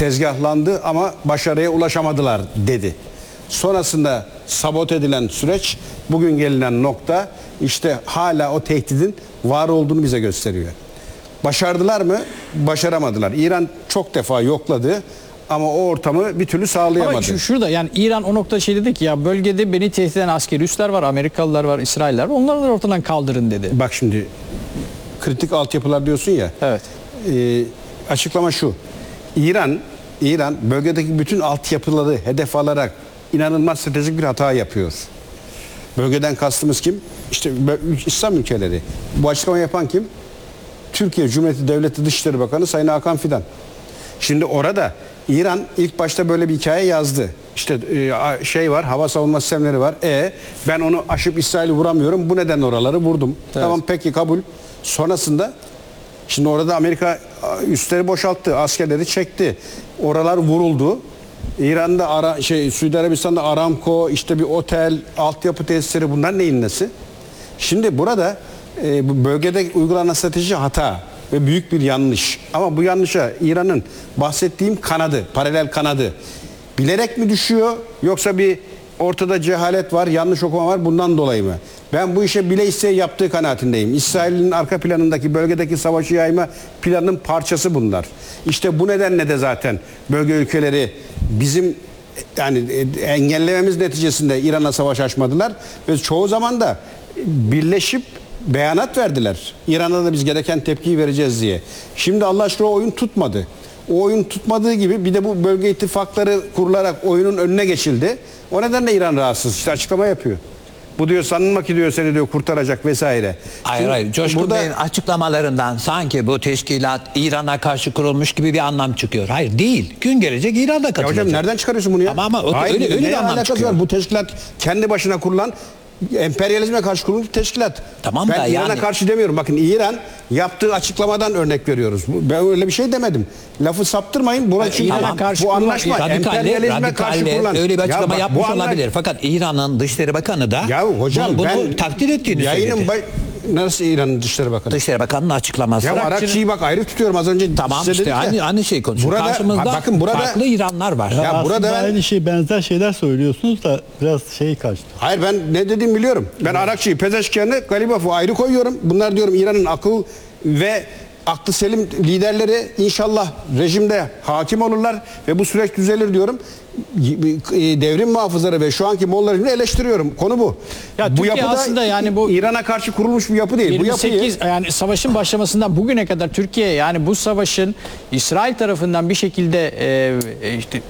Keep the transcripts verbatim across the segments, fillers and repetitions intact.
tezgahlandı ama başarıya ulaşamadılar dedi. Sonrasında sabote edilen süreç, bugün gelinen nokta işte hala o tehdidin var olduğunu bize gösteriyor. Başardılar mı? Başaramadılar. İran çok defa yokladı ama o ortamı bir türlü sağlayamadı. Ama şu, şurada yani İran o nokta şey dedi ki ya bölgede beni tehdit eden askeri üsler var, Amerikalılar var, İsrailler var. Onları da ortadan kaldırın dedi. Bak şimdi kritik altyapılar diyorsun ya. Evet. E, açıklama şu. İran İran bölgedeki bütün altyapıları hedef alarak inanılmaz stratejik bir hata yapıyor. Bölgeden kastımız kim? İşte İslam ülkeleri. Bu açıklama yapan kim? Türkiye Cumhuriyeti Devleti Dışişleri Bakanı Sayın Hakan Fidan. Şimdi orada İran ilk başta böyle bir hikaye yazdı. İşte e, şey var, hava savunma sistemleri var. E ben onu aşıp İsrail'i vuramıyorum. Bu nedenle oraları vurdum. Evet. Tamam peki kabul. Sonrasında şimdi orada Amerika üsleri boşalttı, askerleri çekti. Oralar vuruldu. İran'da ara, şey Suudi Arabistan'da Aramco, işte bir otel, altyapı tesisleri, bunlar neyin nesi? Şimdi burada e, bu bölgede uygulanan strateji hata ve büyük bir yanlış. Ama bu yanlışa İran'ın bahsettiğim kanadı, paralel kanadı bilerek mi düşüyor yoksa bir ortada cehalet var, yanlış okuma var, bundan dolayı mı? Ben bu işe bile isteye yaptığı kanaatindeyim. İsrail'in arka planındaki bölgedeki savaşı yayma planının parçası bunlar. İşte bu nedenle de zaten bölge ülkeleri bizim yani engellememiz neticesinde İran'a savaş açmadılar ve çoğu zaman da birleşip beyanat verdiler. İran'a da biz gereken tepkiyi vereceğiz diye. Şimdi Allah aşkına o oyun tutmadı. O oyun tutmadığı gibi bir de bu bölge ittifakları kurularak oyunun önüne geçildi. O nedenle İran rahatsız. İşte açıklama yapıyor. Bu diyor sanılma ki diyor seni diyor kurtaracak vesaire. Hayır Şimdi hayır. Coşkun burada... Bey'in açıklamalarından sanki bu teşkilat İran'a karşı kurulmuş gibi bir anlam çıkıyor. Hayır değil. Gün gelecek İran'da katılacak. Ya hocam nereden çıkarıyorsun bunu ya? Ama, ama o, hayır, öyle, öyle bir anlam çıkıyor. Var? Bu teşkilat kendi başına kurulan emperyalizme karşı kurulmuş bir teşkilat. Tamam ben da İran'a yani... karşı demiyorum. Bakın İran yaptığı açıklamadan örnek veriyoruz. Ben öyle bir şey demedim. Lafı saptırmayın. Buna çünkü tamam, karşı bu anlaşma emperyalizme karşı kurulan. Öyle bir açıklama ya bak, yapmış anla... olabilir. Fakat İran'ın Dışişleri Bakanı da ya hocam, bunu, bunu ben takdir ettiğini söyledi. Bay... Nasıl İran'ın Dışişleri Bakanı? Dışişleri Bakanı'nın açıklaması. Ya Arakçı'yı bak ayrı tutuyorum az önce. Tamam işte aynı, aynı şey konuşuyor. Burada, Karşımızda bakın burada, farklı İranlar var. Ya, ya burada aynı şey benzer şeyler söylüyorsunuz da biraz şey kaçtı. Hayır ben ne dediğimi biliyorum. Ben Arakçı'yı, Pezeşkian'ı, Galibaf'ı ayrı koyuyorum. Bunlar diyorum İran'ın akıl ve aklı selim liderleri, inşallah rejimde hakim olurlar ve bu süreç düzelir diyorum. Devrim muhafızları ve şu anki Molla rejimini eleştiriyorum. Konu bu. Ya bu yapı aslında yani bu İran'a karşı kurulmuş bir yapı değil. yirmi sekiz bu yapıyı yani savaşın başlamasından bugüne kadar Türkiye yani bu savaşın İsrail tarafından bir şekilde e, işte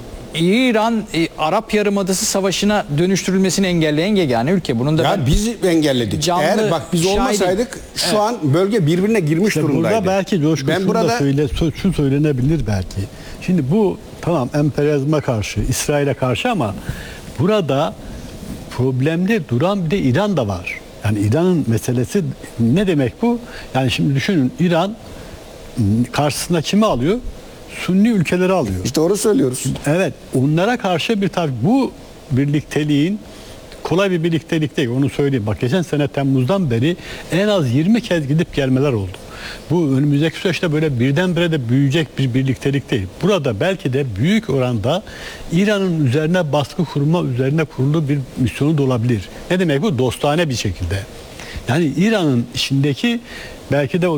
İran e, Arap Yarımadası Savaşı'na dönüştürülmesini engelleyen yegane ülke. Bunun da ya ben biz engelledik. Canlı Eğer bak biz şahidim. olmasaydık şu Evet. an bölge birbirine girmiş İşte durumdaydı. burada belki Coşkun ben şunu burada da söyle, şu söylenebilir belki. Şimdi bu tamam emperyalizme karşı, İsrail'e karşı ama burada problemde duran bir de İran da var. Yani İran'ın meselesi ne demek bu? Yani şimdi düşünün İran karşısına kimi alıyor? Sunni ülkeleri alıyor. İşte doğru söylüyoruz. Evet, onlara karşı bir tabi bu birlikteliğin kolay bir birliktelik değil, onu söyleyeyim. Bak geçen sene Temmuz'dan beri en az yirmi kez gidip gelmeler oldu. Bu önümüzdeki süreçte böyle birdenbire de büyüyecek bir birliktelik değil. Burada belki de büyük oranda İran'ın üzerine baskı kurma üzerine kurulu bir misyonu da olabilir. Ne demek bu? Dostane bir şekilde. Yani İran'ın içindeki belki de o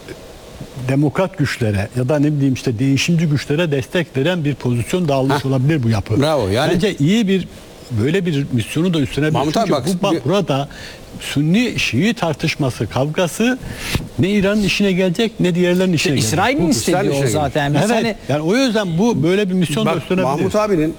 demokrat güçlere ya da ne bileyim işte değişimci güçlere destek veren bir pozisyon da almış Heh. olabilir bu yapı. Bravo. Yani bence iyi bir böyle bir misyonu da üstlenebilir. Mahmut abi Çünkü bak, bu, bak bir... burada Sünni Şii tartışması, kavgası ne İran'ın işine gelecek ne diğerlerinin işine gelecek. İsrail'in istediği İsrail o işine zaten. Evet. Hani, Yani o yüzden bu böyle bir misyon da bak, üstlenebilir. Mahmut abinin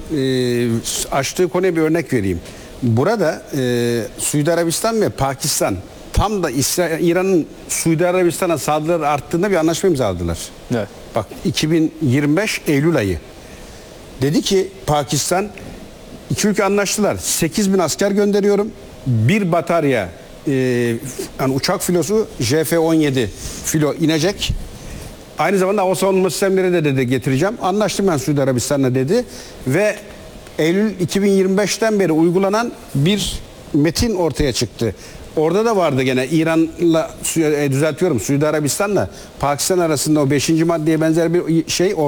e, açtığı konuya bir örnek vereyim. Burada e, Suudi Arabistan ve Pakistan tam da İran'ın Suudi Arabistan'a saldırıları arttığında bir anlaşma imzaladılar. evet. Bak iki bin yirmi beş Eylül ayı. Dedi ki Pakistan, iki ülke anlaştılar. sekiz bin asker gönderiyorum. Bir batarya e, yani uçak filosu J F on yedi filo inecek. Aynı zamanda hava savunma sistemleri de dedi getireceğim. Anlaştım ben Suudi Arabistan'la dedi. Ve Eylül iki bin yirmi beşten beri uygulanan bir metin ortaya çıktı. Orada da vardı gene İran'la, düzeltiyorum, Suudi Arabistan'la Pakistan arasında o beşinci maddeye benzer bir şey